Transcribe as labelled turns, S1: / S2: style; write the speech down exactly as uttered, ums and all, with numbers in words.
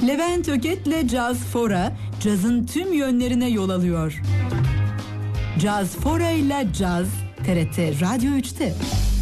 S1: Levent Öket'le Caz Fora, cazın tüm yönlerine yol alıyor. Caz Fora ile Caz, T R T Radyo üçte.